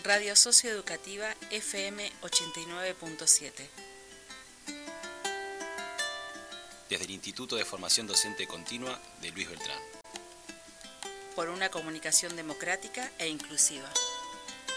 Radio Socioeducativa FM 89.7. Desde el Instituto de Formación Docente Continua de Luis Beltrán. Por una comunicación democrática e inclusiva.